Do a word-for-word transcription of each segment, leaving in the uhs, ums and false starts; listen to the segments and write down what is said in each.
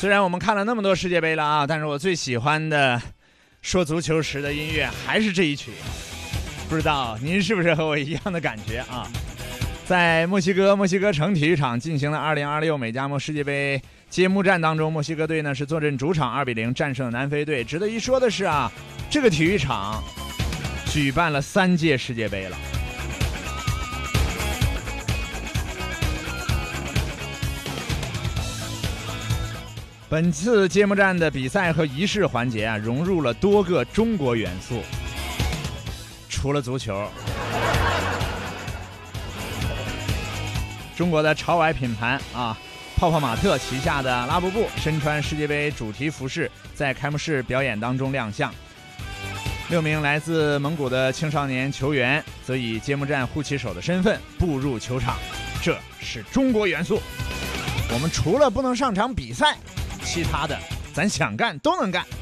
虽然我们看了那么多世界杯了啊，但是我最喜欢的说足球时的音乐还是这一曲。不知道您是不是和我一样的感觉啊？在墨西哥墨西哥城体育场进行了二零二六美加墨世界杯揭幕战当中，墨西哥队呢是坐镇主场二比零战胜南非队。值得一说的是啊，这个体育场举办了三届世界杯了。本次揭幕战的比赛和仪式环节啊，融入了多个中国元素，除了足球。中国的潮玩品牌啊，泡泡玛特旗下的拉布布身穿世界杯主题服饰，在开幕式表演当中亮相。六名来自蒙古的青少年球员则以揭幕战护旗手的身份步入球场，这是中国元素。我们除了不能上场比赛，其他的咱想干都能干。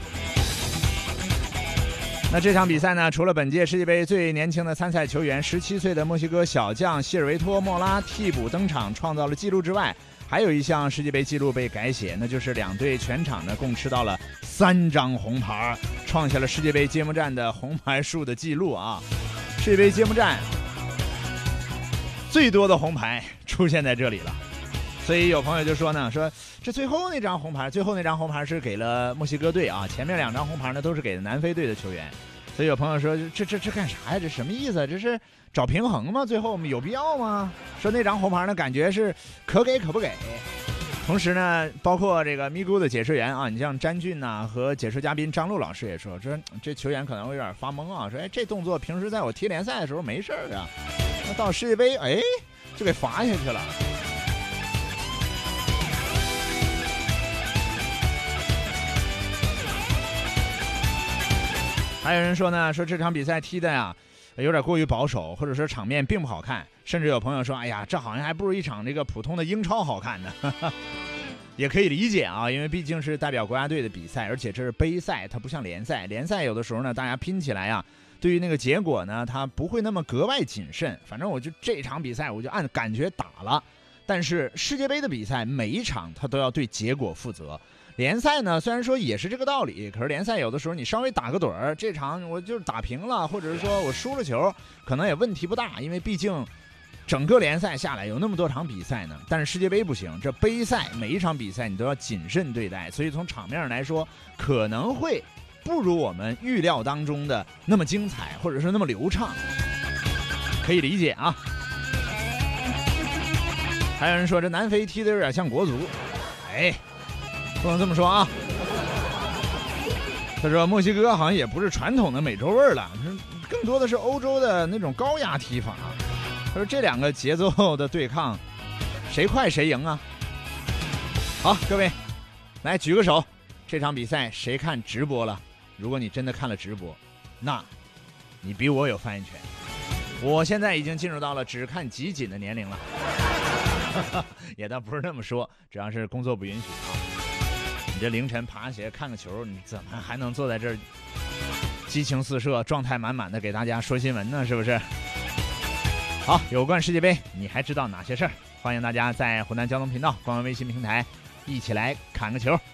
那这场比赛呢，除了本届世界杯最年轻的参赛球员十七岁的墨西哥小将希尔维托·莫拉替补登场创造了纪录之外，还有一项世界杯纪录被改写，那就是两队全场呢共吃到了三张红牌，创下了世界杯揭幕战的红牌数的记录啊！世界杯揭幕战最多的红牌出现在这里了。所以有朋友就说呢，说这最后那张红牌，最后那张红牌是给了墨西哥队啊，前面两张红牌呢都是给了南非队的球员。所以有朋友说，这这这干啥呀？这什么意思？这是找平衡吗？最后有必要吗？说那张红牌呢，感觉是可给可不给。同时呢，包括这个咪咕的解说员啊，你像詹俊呐、啊、和解说嘉宾张璐老师也说，说这球员可能会有点发懵啊，说哎这动作平时在我踢联赛的时候没事啊，那到世界杯哎就给罚下去了。还有人说呢，说这场比赛踢的呀有点过于保守，或者说场面并不好看，甚至有朋友说，哎呀，这好像还不如一场这个普通的英超好看呢。也可以理解啊，因为毕竟是代表国家队的比赛，而且这是杯赛，它不像联赛。联赛有的时候呢，大家拼起来啊，对于那个结果呢，它不会那么格外谨慎。反正我就这场比赛，我就按感觉打了。但是世界杯的比赛，每一场它都要对结果负责。联赛呢，虽然说也是这个道理，可是联赛有的时候你稍微打个盹儿，这场我就是打平了，或者是说我输了球，可能也问题不大，因为毕竟整个联赛下来有那么多场比赛呢。但是世界杯不行，这杯赛每一场比赛你都要谨慎对待，所以从场面上来说，可能会不如我们预料当中的那么精彩，或者是那么流畅，可以理解啊。还有人说这南非踢的有点像国足，哎。不能这么说啊！他说墨西哥好像也不是传统的美洲味了，更多的是欧洲的那种高压踢法。他说这两个节奏的对抗，谁快谁赢啊？好，各位，来举个手，这场比赛谁看直播了？如果你真的看了直播，那你比我有发言权。我现在已经进入到了只看集锦的年龄了，也倒不是那么说，只要是工作不允许啊。你这凌晨爬起来看个球，你怎么还能坐在这儿激情四射、状态满满的给大家说新闻呢？是不是？好，有关世界杯，你还知道哪些事儿？欢迎大家在湖南交通频道官方微信平台一起来砍个球。